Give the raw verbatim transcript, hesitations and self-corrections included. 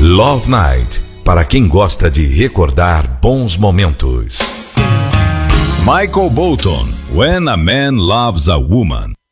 Love Night, para quem gosta de recordar bons momentos. Michael Bolton, When a Man Loves a Woman.